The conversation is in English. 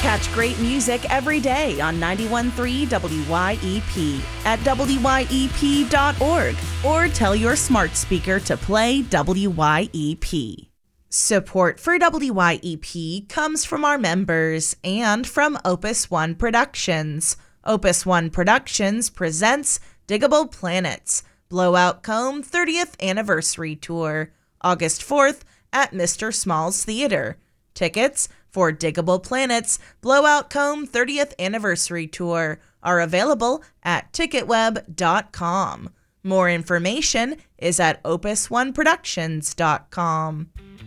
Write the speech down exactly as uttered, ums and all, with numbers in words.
Catch great music every day on ninety-one point three W Y E P at W Y E P dot org or tell your smart speaker to play W Y E P. Support for W Y E P comes from our members and from Opus One Productions. Opus One Productions presents Diggable Planets, Blowout Comb thirtieth Anniversary Tour, August fourth at Mister Small's Theater. Tickets for Diggable Planets, Blowout Comb thirtieth Anniversary Tour are available at ticket web dot com. More information is at opus one productions dot com.